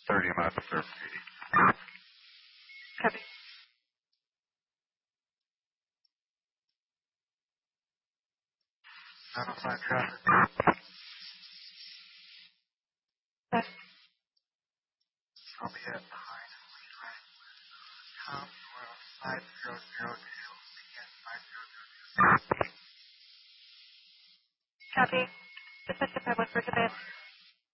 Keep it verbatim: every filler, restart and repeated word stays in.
thirty miles of surface eighty. Copy. nine oh five traffic. Left. I'll be at Pine and Lee Drive. Tom Royal five zero zero two. Begin five zero zero two. Copy. Dispatch to Public for Japan.